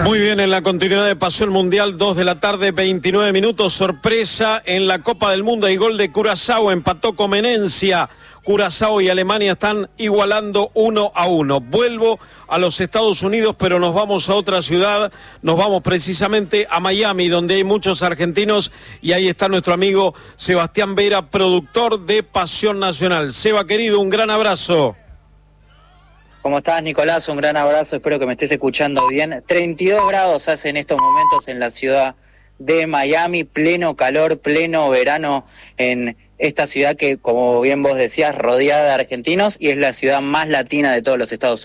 Muy bien, en la continuidad de Pasión Mundial, 2 de la tarde, 29 minutos, sorpresa en la Copa del Mundo, hay gol de Curazao, empató Comenencia, Curazao y Alemania están igualando 1-1. Vuelvo a los Estados Unidos, pero nos vamos a otra ciudad, nos vamos precisamente a Miami, donde hay muchos argentinos, y ahí está nuestro amigo Sebastián Vera, productor de Pasión Nacional. Seba, querido, un gran abrazo. ¿Cómo estás, Nicolás? Un gran abrazo, espero que me estés escuchando bien. 32 grados hace en estos momentos en la ciudad de Miami, pleno calor, pleno verano en esta ciudad que, como bien vos decías, rodeada de argentinos, y es la ciudad más latina de todos los Estados Unidos.